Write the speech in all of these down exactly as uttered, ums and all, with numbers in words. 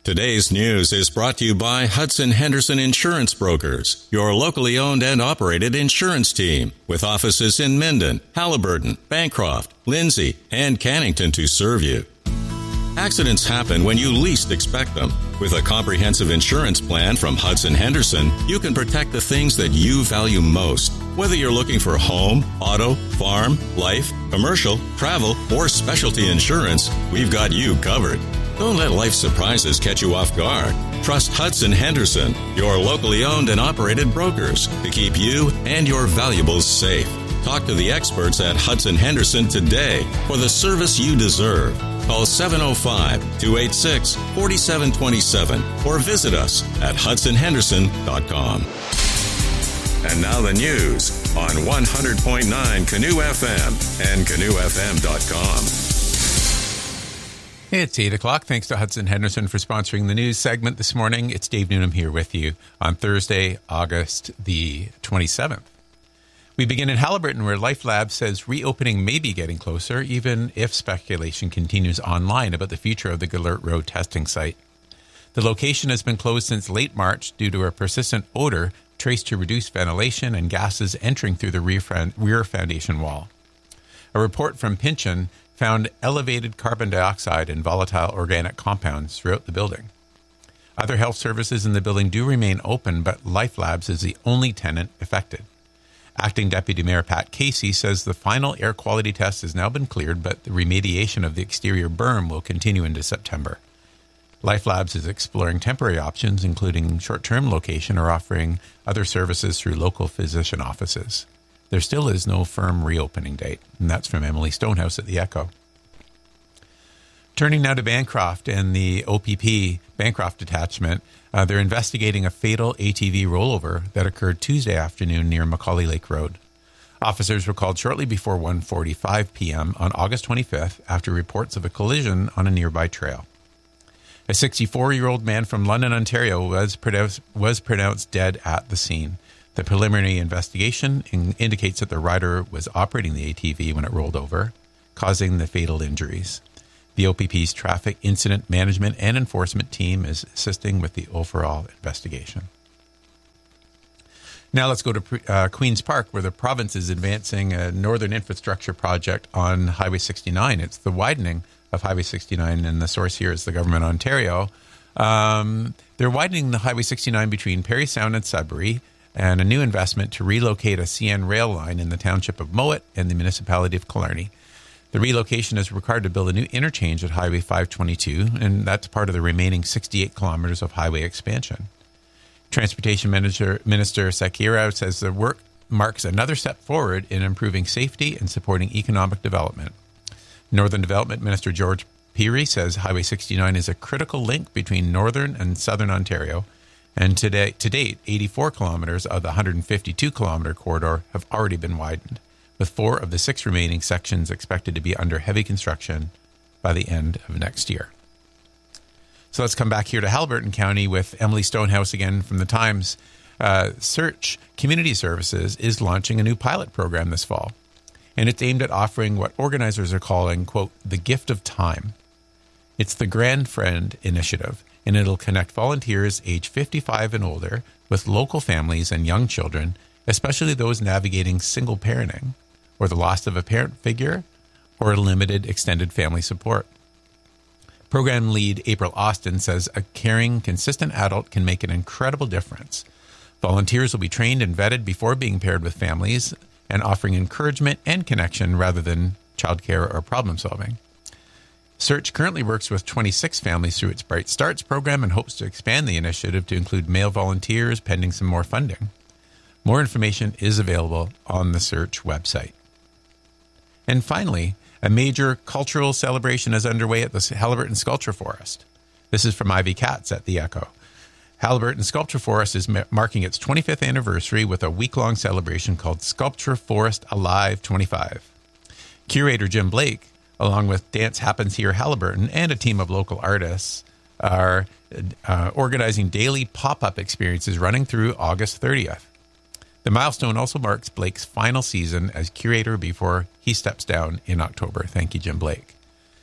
Today's news is brought to you by Hudson Henderson Insurance Brokers, your locally owned and operated insurance team, with offices in Minden, Halliburton, Bancroft, Lindsay, and Cannington to serve you. Accidents happen when you least expect them. With a comprehensive insurance plan from Hudson Henderson, you can protect the things that you value most. Whether you're looking for home, auto, farm, life, commercial, travel, or specialty insurance, we've got you covered. Don't let life's surprises catch you off guard. Trust Hudson Henderson, your locally owned and operated brokers, to keep you and your valuables safe. Talk to the experts at Hudson Henderson today for the service you deserve. Call seven oh five, two eight six, four seven two seven or visit us at hudson henderson dot com. And now the news on one hundred point nine Canoe F M and canoe f m dot com. It's eight o'clock. Thanks to Hudson Henderson for sponsoring the news segment this morning. It's Dave Newnham here with you on Thursday, August the twenty-seventh. We begin in Halliburton, where Life Labs says reopening may be getting closer, even if speculation continues online about the future of the Gellert Road testing site. The location has been closed since late March due to a persistent odor traced to reduced ventilation and gases entering through the rear foundation wall. A report from Pynchon found elevated carbon dioxide and volatile organic compounds throughout the building. Other health services in the building do remain open, but Life Labs is the only tenant affected. Acting Deputy Mayor Pat Casey says the final air quality test has now been cleared, but the remediation of the exterior berm will continue into September. Life Labs is exploring temporary options, including short-term location or offering other services through local physician offices. There still is no firm reopening date, and that's from Emily Stonehouse at the Echo. Turning now to Bancroft and the O P P Bancroft detachment, uh, they're investigating a fatal A T V rollover that occurred Tuesday afternoon near Macaulay Lake Road. Officers were called shortly before one forty-five p.m. on August twenty-fifth after reports of a collision on a nearby trail. A sixty-four-year-old man from London, Ontario was pronounced, was pronounced dead at the scene. The preliminary investigation in, indicates that the rider was operating the A T V when it rolled over, causing the fatal injuries. The O P P's Traffic Incident Management and Enforcement team is assisting with the overall investigation. Now let's go to uh, Queen's Park, where the province is advancing a northern infrastructure project on Highway sixty-nine. It's the widening of Highway sixty-nine, and the source here is the Government of Ontario. Um, they're widening the Highway sixty-nine between Parry Sound and Sudbury, and a new investment to relocate a C N rail line in the township of Mowat and the municipality of Killarney. The relocation is required to build a new interchange at Highway five twenty-two, and that's part of the remaining sixty-eight kilometers of highway expansion. Transportation Minister, Minister Sakira says the work marks another step forward in improving safety and supporting economic development. Northern Development Minister George Peary says Highway sixty-nine is a critical link between northern and southern Ontario, and today, to date, eighty-four kilometers of the one hundred fifty-two kilometer corridor have already been widened, with four of the six remaining sections expected to be under heavy construction by the end of next year. So let's come back here to Halliburton County with Emily Stonehouse again from the Times. Uh, Search Community Services is launching a new pilot program this fall, and it's aimed at offering what organizers are calling, quote, the gift of time. It's the Grand Friend Initiative, and it'll connect volunteers age fifty-five and older with local families and young children, especially those navigating single parenting, or the loss of a parent figure, or limited extended family support. Program lead April Austin says a caring, consistent adult can make an incredible difference. Volunteers will be trained and vetted before being paired with families and offering encouragement and connection rather than childcare or problem solving. Search currently works with twenty-six families through its Bright Starts program and hopes to expand the initiative to include male volunteers pending some more funding. More information is available on the Search website. And finally, a major cultural celebration is underway at the Halliburton Sculpture Forest. This is from Ivy Katz at the Echo. Halliburton Sculpture Forest is ma- marking its twenty-fifth anniversary with a week-long celebration called Sculpture Forest Alive twenty-five. Curator Jim Blake, along with Dance Happens Here Halliburton and a team of local artists, are uh, organizing daily pop-up experiences running through August thirtieth. The milestone also marks Blake's final season as curator before he steps down in October. Thank you, Jim Blake.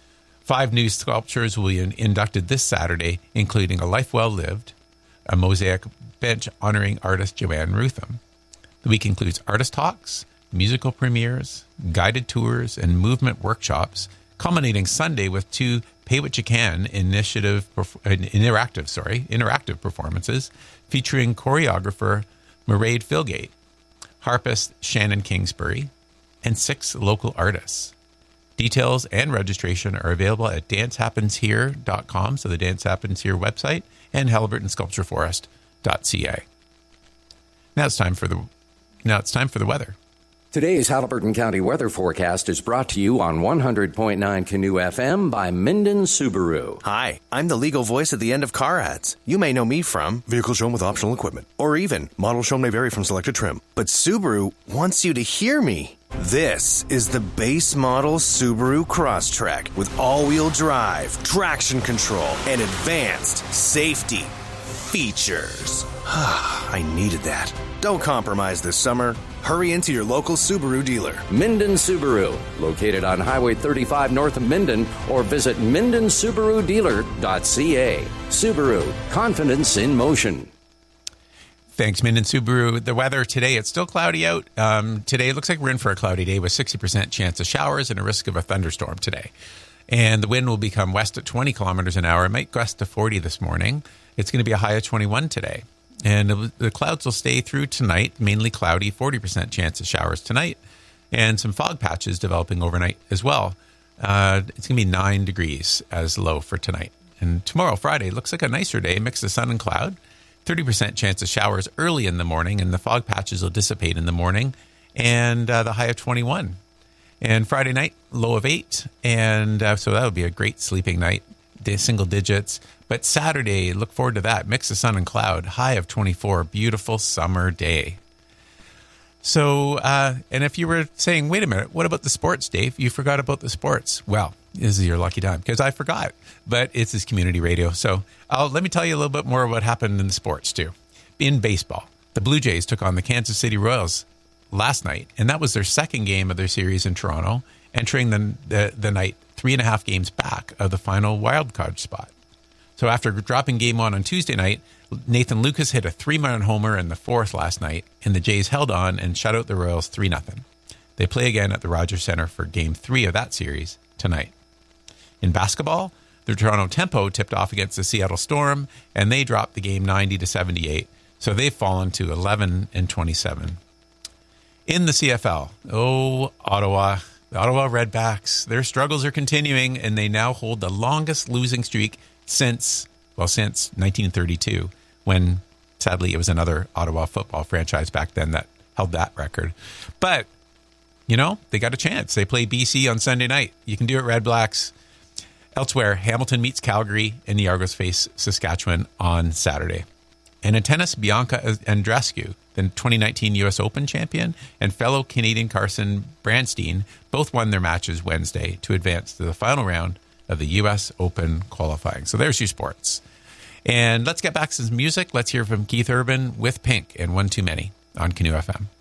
Five new sculptures will be inducted this Saturday, including a life well lived, a mosaic bench honoring artist Joanne Rutham. The week includes artist talks, musical premieres, guided tours, and movement workshops, culminating Sunday with two Pay What You Can initiative, interactive, sorry, interactive performances featuring choreographer Mairead Filgate, harpist Shannon Kingsbury, and six local artists. Details and registration are available at dance happens here dot com, so the Dance Happens Here website, and Haliburton Sculpture Forest dot c a. Now it's time for the now it's time for the weather. Today's Haliburton County weather forecast is brought to you on one hundred point nine Canoe F M by Minden Subaru. Hi, I'm the legal voice at the end of car ads. You may know me from vehicle shown with optional equipment, or even model shown may vary from selected trim. But Subaru wants you to hear me. This is the base model Subaru Crosstrek with all-wheel drive, traction control, and advanced safety features. I needed that. Don't compromise this summer. Hurry into your local Subaru dealer. Minden Subaru, located on Highway thirty-five north of Minden, or visit minden subaru dealer dot c a. Subaru, confidence in motion. Thanks, Minden Subaru. The weather today, it's still cloudy out. Um, today, it looks like we're in for a cloudy day with sixty percent chance of showers and a risk of a thunderstorm today. And the wind will become west at twenty kilometers an hour. It might gust to forty this morning. It's going to be a high of twenty-one today. And the clouds will stay through tonight, mainly cloudy, forty percent chance of showers tonight, and some fog patches developing overnight as well. Uh, it's going to be nine degrees as low for tonight. And tomorrow, Friday, looks like a nicer day, mix of sun and cloud. thirty percent chance of showers early in the morning, and the fog patches will dissipate in the morning, and uh, the high of twenty-one. And Friday night, low of eight, and uh, so that'll be a great sleeping night, single digits. But Saturday, look forward to that. Mix of sun and cloud, high of twenty-four, beautiful summer day. So, uh, and if you were saying, wait a minute, what about the sports, Dave? You forgot about the sports. Well, this is your lucky time, because I forgot. But it's this community radio. So uh, let me tell you a little bit more of what happened in the sports, too. In baseball, the Blue Jays took on the Kansas City Royals last night, and that was their second game of their series in Toronto, entering the, the, the night three and a half games back of the final wild card spot. So after dropping game one on Tuesday night, Nathan Lucas hit a three-run homer in the fourth last night, and the Jays held on and shut out the Royals three nothing. They play again at the Rogers Center for game three of that series tonight. In basketball, the Toronto Tempo tipped off against the Seattle Storm, and they dropped the game ninety to seventy-eight. So they've fallen to eleven and twenty-seven. In the C F L, oh, Ottawa, the Ottawa Redbacks, their struggles are continuing, and they now hold the longest losing streak since, well, since nineteen thirty-two, when, sadly, it was another Ottawa football franchise back then that held that record. But, you know, they got a chance. They play B C on Sunday night. You can do it, Red Blacks. Elsewhere, Hamilton meets Calgary, and the Argos face Saskatchewan on Saturday. And in tennis, Bianca Andreescu, the twenty nineteen U S Open champion, and fellow Canadian Carson Brandstein both won their matches Wednesday to advance to the final round of the U S Open qualifying. So there's your sports. And let's get back to some music. Let's hear from Keith Urban with Pink and One Too Many on Canoe F M.